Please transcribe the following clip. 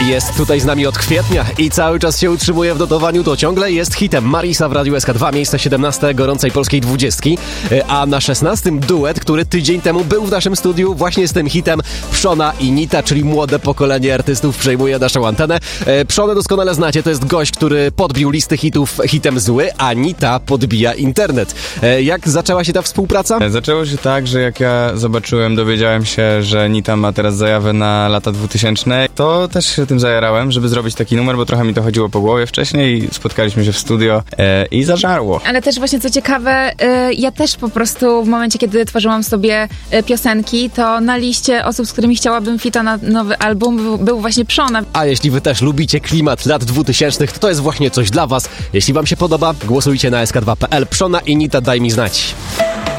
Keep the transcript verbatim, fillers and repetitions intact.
Jest tutaj z nami od kwietnia i cały czas się utrzymuje w notowaniu, to ciągle jest hitem. Marisa w Radiu S K dwa, miejsce siedemnaste gorącej polskiej dwudziestki, a na szesnastym duet, który tydzień temu był w naszym studiu właśnie z tym hitem. Pszona i Nita, czyli młode pokolenie artystów przejmuje naszą antenę. Pszonę doskonale znacie, to jest gość, który podbił listy hitów hitem Zły, a Nita podbija internet. Jak zaczęła się ta współpraca? Zaczęło się tak, że jak ja zobaczyłem, dowiedziałem się, że Nita ma teraz zajawę na lata dwutysięczne, to też się tym zajarałem, żeby zrobić taki numer, bo trochę mi to chodziło po głowie wcześniej. Spotkaliśmy się w studio e, i zażarło. Ale też właśnie co ciekawe, y, ja też po prostu w momencie, kiedy tworzyłam sobie y, piosenki, to na liście osób, z którymi chciałabym fita na nowy album był, był właśnie Pszona. A jeśli wy też lubicie klimat lat dwutysięcznych, to to jest właśnie coś dla was. Jeśli wam się podoba, głosujcie na S K dwa kropka P L. Pszona i Nita, daj mi znać.